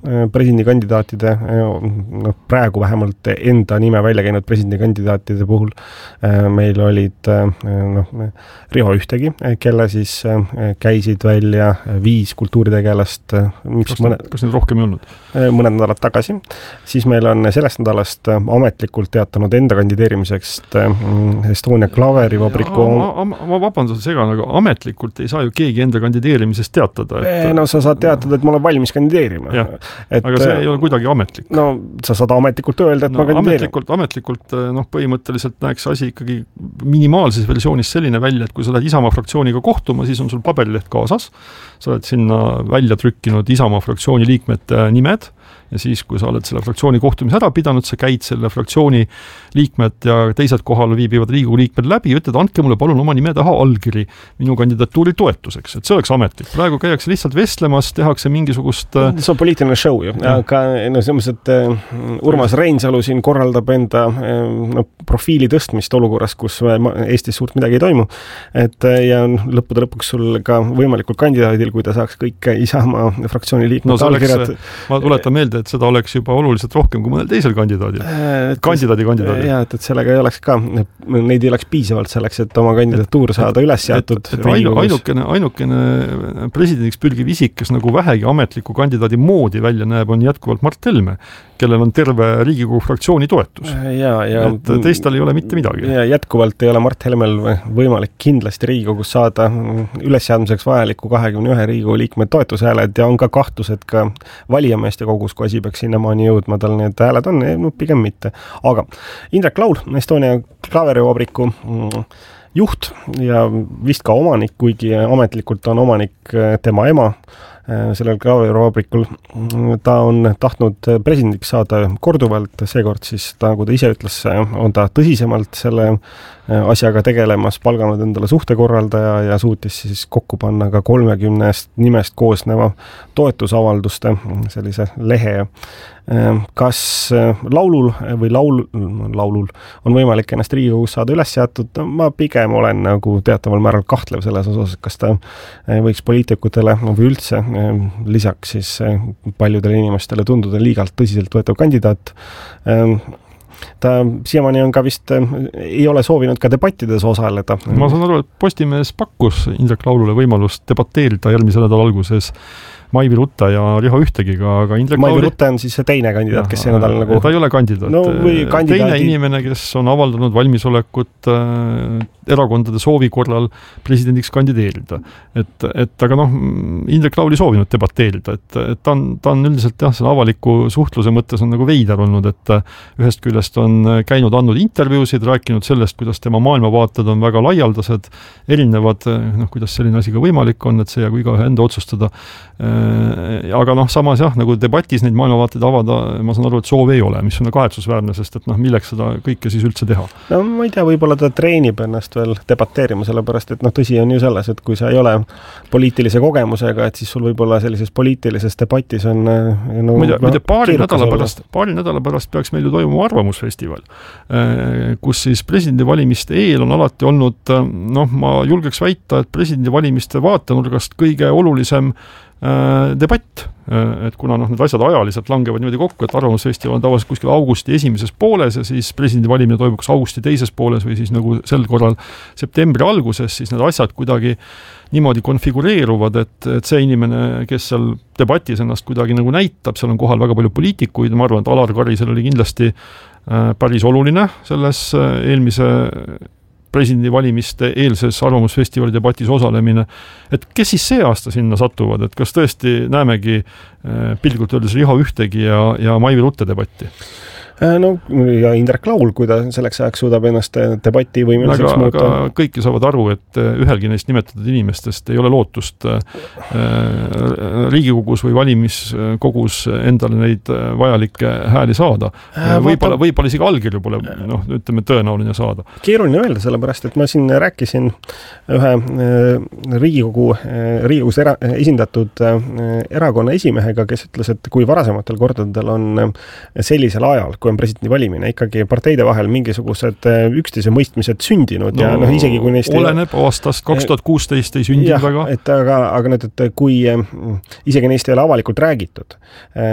presidendikandidaatide, praegu vähemalt enda nime välja käinud presidendikandidaatide puhul meil olid Riho Ühtegi, kelle siis käisid välja 5 kultuuritegelast, kas neid rohkem ei olnud? Mõned nädalad tagasi. Siis meil on sellest nädalast ametlikult teatanud enda kandideerimiseks Estonia Klaverivabriku. Ma vabandan segan, aga ametlikult ei saa ju keegi enda kandideerimisest teatada. No sa saad teatada, et ma olen valmis kandideerima. Aga see ei ole kuidagi ametlik. No sa saad ametlikult öelda, et ma kandideerin. Ametlikult põhimõtteliselt näeks asi ikkagi minimaalses versioonis selline välja, et kui sa lähed Isamaa fraktsiooniga kohtuma, siis on sul paberileht kaasas, sa oled sinna välja trükkinud Isamaa fraktsiooni liikmete nimed ja siis, kui sa oled selle fraktsiooni kohtumise ära pidanud, sa käid selle fraktsiooni liikmed ja teised kohal viibivad Riigikogu liikmed läbi ja ütled, andke mulle palun oma nime taha allkiri minu kandidatuuri toetuseks, et see oleks ametlik. Praegu käiakse lihtsalt vestlemas, tehakse mingisugust... See on poliitiline show ju, aga selles, et Urmas Reinsalu siin korraldab enda profiili tõstmist olukorras, kus Eestis suurt midagi ei toimu, ja lõppude lõpuks sul ka võimalikult kandidaadil, kui ta saaks kõik Isamaa fraktsiooni liikmed allkirjad. Ma tuletan meelde, et seda oleks juba oluliselt rohkem kui mõnel teisel kandidaadil. Kandidaadi. Ja, et sellega ei oleks ka, neid ei oleks piisavalt selleks, et oma kandidatuur saada üles seatud. Ainukene presidendiks pülgiv isik, kes nagu vähegi ametliku kandidaadi moodi välja näeb, on jätkuvalt Mart Helme, kellel on terve Riigikogu fraktsiooni toetus. Et teistal ei ole mitte midagi. Ja jätkuvalt ei ole Mart Helmel võimalik kindlasti Riigikogus saada ülesseadmiseks vajaliku 21 Riigikogu liikme toetushääled ja on ka kahtlus, et ka valijameeste kogus, kui asi peaks sinnamaani jõudma, tal need hääled on, pigem mitte. Aga Indrek Laul, Estonia Klaverivabriku juht ja vist ka omanik, kuigi ametlikult on omanik tema ema sellel Klaverivabrikul. Ta on tahtnud presidendiks saada korduvalt, seekord siis, nagu ta ise ütles, on ta tõsisemalt selle asjaga tegelemas, palganud endale suhtekorraldaja ja suutis siis kokku panna ka 30 nimest koosneva toetusavalduste sellise lehe. Kas laulul on võimalik ennast Riigikogus saada üles seatud? Ma pigem olen nagu teataval määral kahtlev selles osas, kas ta võiks poliitikutele või üldse lisaks siis paljudele inimestele tunduda liigalt tõsiselt võetav kandidaat. Ta siiamaani on ka vist, ei ole soovinud ka debattides osaleda. Ma saan aru, et Postimees pakkus Indrek Laulule võimalust debateerida järgmise nädala alguses Maivi Rutte ja Riho Ühtegiga, aga Maivi Rutte on siis see teine kandidaat, kes see nädal nagu... Ta ei ole kandidaat. Teine inimene, kes on avaldanud valmisolekut erakondade soovi korral presidendiks kandideerida. Aga Indrek Laul ei soovinud debateerida, et ta on üldiselt selle avaliku suhtluse mõttes on nagu veider olnud, et ühest küljest on käinud andnud intervjuusid, rääkinud sellest, kuidas tema maailmavaated on väga laialdased, erinevad, kuidas selline asi ka võimalik on, et see jäägu igaühe enda otsustada. Aga samas nagu debatis neid maailmavaateid avada, ma saan aru, et soov ei ole, mis on kahetsusväärne, sest et milleks seda kõike siis üldse teha? Ma ei tea, võib-olla ta treenib ennast veel debateerima, sellepärast, et tõsi on ju selles, et kui sa ei ole poliitilise kogemusega, et siis sul võib-olla sellises poliitilises debatis on paari nädala pärast peaks meil ju toimuma arvamusfestival, kus siis presidendivalimiste eel on alati olnud, ma julgeks väita, et presidendivalimiste vaatenurgast kõige olulisem debatt, et kuna need asjad ajaliselt langevad niimoodi kokku, et arvamusfestival on tavaliselt kuskil augusti esimeses pooles ja siis presidendivalimine toimub kas augusti teises pooles või siis nagu sel korral septembri alguses, siis need asjad kuidagi niimoodi konfigureeruvad, et see inimene, kes seal debatis ennast kuidagi nagu näitab, seal on kohal väga palju poliitikuid, ma arvan, et Alar Karisel oli kindlasti päris oluline selles eelmise presidendivalimiste eelses arvamusfestivali debatis osalemine, et kes siis see aasta sinna satuvad, et kas tõesti näemegi pilgult öeldes Riho Ühtegi ja Maivi Rutte debatti? Ja Indrek Laul, kui ta selleks ajaks suudab ennast debati võimeliseks muuta. Aga kõik saavad aru, et ühelgi neist nimetatud inimestest ei ole lootust Riigikogus või valimiskogus endale neid vajalikke hääli saada. Võib-olla isegi allkirju pole ütleme tõenäoline saada. Keeruline öelda, sellepärast, et ma siin rääkisin ühe Riigikogus esindatud erakonna esimehega, kes ütles, et kui varasematel kordadel on sellisel ajal, kui on presidendi valimine, ikkagi parteide vahel mingisugused üksteise mõistmised sündinud ja isegi kui neist oleneb aastast 2016 ei sündinud väga. Aga kui isegi neist ei ole avalikult räägitud,